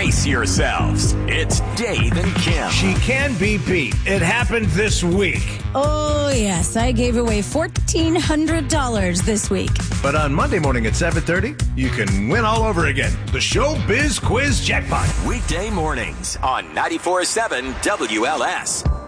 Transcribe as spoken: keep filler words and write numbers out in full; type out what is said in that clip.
Brace yourselves. It's Dave and Kim. She can be beat. It happened this week. Oh, yes. I gave away fourteen hundred dollars this week. But on Monday morning at seven thirty, you can win all over again. The Showbiz Quiz Jackpot. Weekday mornings on ninety-four point seven W L S.